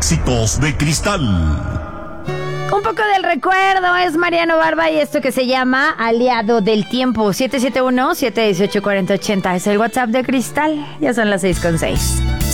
éxitos de Cristal. Un poco del recuerdo es Mariano Barba y esto que se llama Aliado del Tiempo. 771-718-4080 es el WhatsApp de Cristal. Ya son las 6:06.